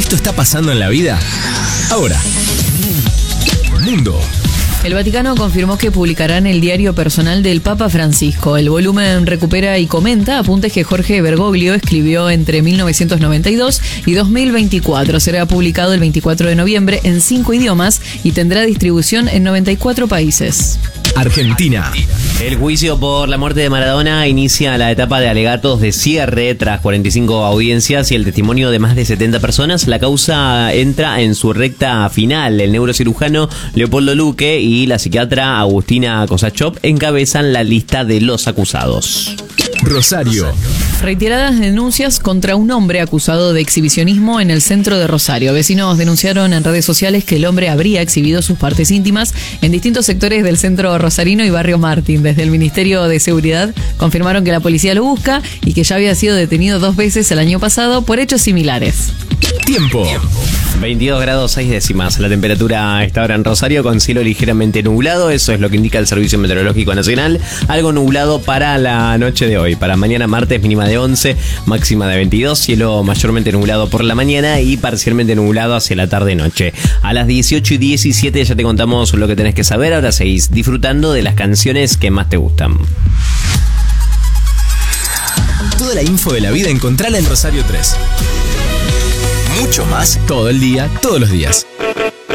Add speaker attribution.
Speaker 1: Esto está pasando en la vida ahora. Mundo.
Speaker 2: El Vaticano confirmó que publicarán el diario personal del Papa Francisco. El volumen recupera y comenta apuntes que Jorge Bergoglio escribió entre 1992 y 2024. Será publicado el 24 de noviembre en 5 idiomas y tendrá distribución en 94 países.
Speaker 1: Argentina.
Speaker 3: El juicio por la muerte de Maradona inicia la etapa de alegatos de cierre tras 45 audiencias y el testimonio de más de 70 personas. La causa entra en su recta final. El neurocirujano Leopoldo Luque y la psiquiatra Agustina Kosachov encabezan la lista de los acusados.
Speaker 1: Rosario.
Speaker 2: Reiteradas denuncias contra un hombre acusado de exhibicionismo en el centro de Rosario. Vecinos denunciaron en redes sociales que el hombre habría exhibido sus partes íntimas en distintos sectores del centro rosarino y barrio Martín. Desde el Ministerio de Seguridad confirmaron que la policía lo busca y que ya había sido detenido 2 veces el año pasado por hechos similares.
Speaker 1: Tiempo.
Speaker 3: 22 grados 6 décimas. La temperatura está ahora en Rosario con cielo ligeramente nublado. Eso es lo que indica el Servicio Meteorológico Nacional. Algo nublado para la noche de hoy. Para mañana martes, mínima de 11, máxima de 22. Cielo mayormente nublado por la mañana y parcialmente nublado hacia la tarde-noche. A las 18:17 ya te contamos lo que tenés que saber. Ahora seguís disfrutando de las canciones que más te gustan.
Speaker 1: Toda la info de la vida encontrala en Rosario 3. Mucho más todo el día, todos los días.